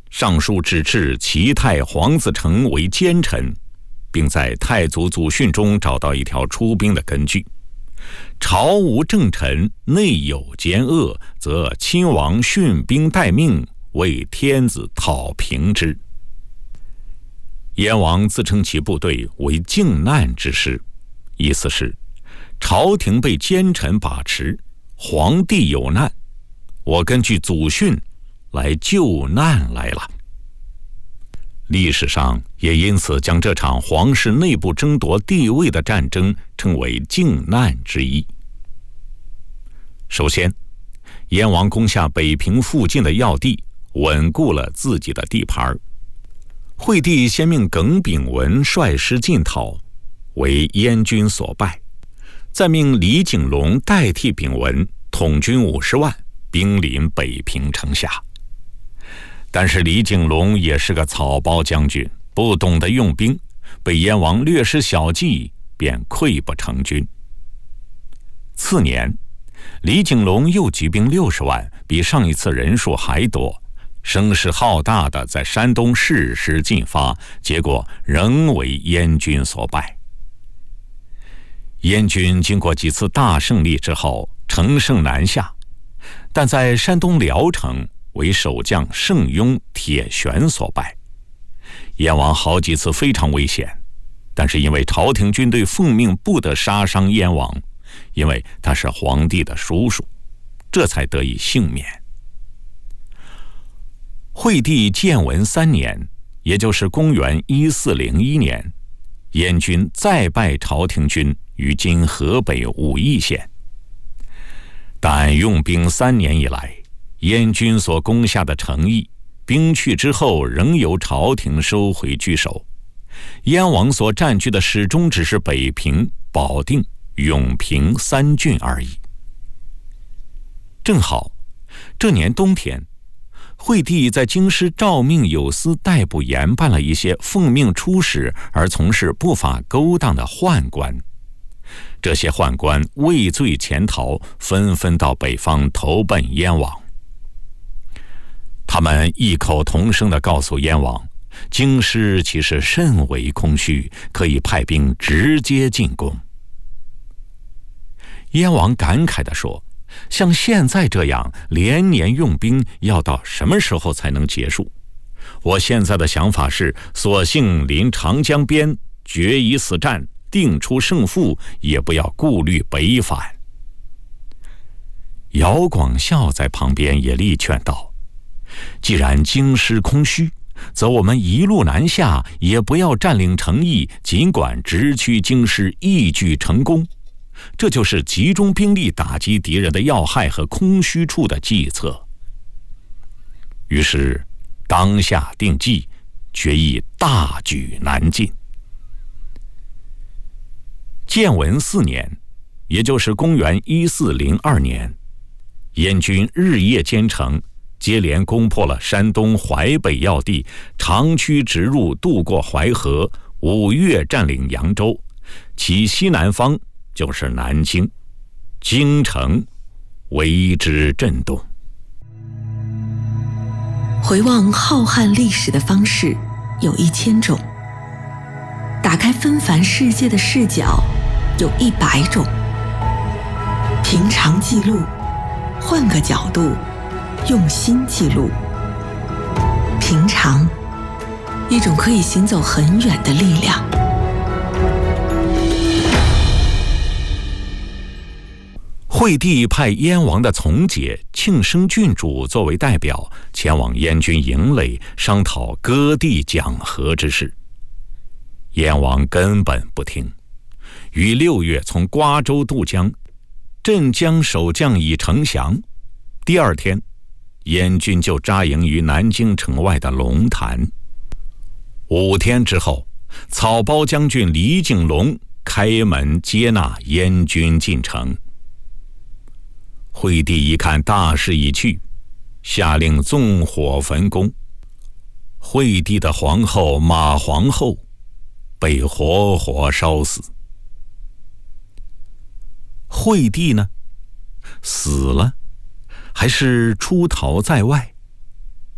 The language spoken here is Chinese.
上书指斥齐太黄子成为奸臣，并在太祖祖训中找到一条出兵的根据：朝无正臣，内有奸恶，则亲王训兵待命，为天子讨平之。燕王自称其部队为靖难之师，意思是朝廷被奸臣把持，皇帝有难，我根据祖训来救难来了。历史上也因此将这场皇室内部争夺地位的战争称为靖难之役。首先，燕王攻下北平附近的要地，稳固了自己的地盘。惠帝先命耿炳文率师进讨，为燕军所败，再命李景隆代替炳文，统军50万，兵临北平城下。但是李景隆也是个草包将军，不懂得用兵，被燕王略施小计，便溃不成军。次年，李景隆又集兵60万，比上一次人数还多，声势浩大的在山东誓师进发，结果仍为燕军所败。燕军经过几次大胜利之后，乘胜南下，但在山东聊城为守将盛庸、铁旋所败。燕王好几次非常危险，但是因为朝廷军队奉命不得杀伤燕王，因为他是皇帝的叔叔，这才得以幸免。惠帝建文3年，也就是公元1401年，燕军再败朝廷军于今河北武义县。但用兵3年以来，燕军所攻下的城邑，兵去之后仍由朝廷收回据守，燕王所占据的始终只是北平、保定、永平3郡而已。正好这年冬天，惠帝在京师诏命有司逮捕严办了一些奉命出使而从事不法勾当的宦官。这些宦官畏罪潜逃，纷纷到北方投奔燕王。他们异口同声地告诉燕王，京师其实甚为空虚，可以派兵直接进攻。燕王感慨地说，像现在这样连年用兵，要到什么时候才能结束？我现在的想法是，索性临长江边决一死战，定出胜负，也不要顾虑北返。姚广孝在旁边也力劝道，既然京师空虚，则我们一路南下，也不要占领城邑，尽管直趋京师，一举成功。这就是集中兵力打击敌人的要害和空虚处的计策。于是当下定计，决意大举南进。建文4年，也就是公元1402年，燕军日夜兼程，接连攻破了山东淮北要地，长驱直入，渡过淮河，5月占领扬州，其西南方就是南京，京城为之震动。 回望浩瀚历史的方式有1000种，打开纷繁世界的视角有100种。平常记录，换个角度，用心记录。平常，一种可以行走很远的力量。 惠帝派燕王的从姐庆生郡主作为代表，前往燕军营垒，商讨割地讲和之事。燕王根本不听，于6月从瓜州渡江，镇江守将已成降。第2天，燕军就扎营于南京城外的龙潭。5天之后，草包将军李景隆开门接纳燕军进城。惠帝一看大势已去，下令纵火焚宫。惠帝的皇后马皇后被活活烧死。惠帝呢，死了，还是出逃在外？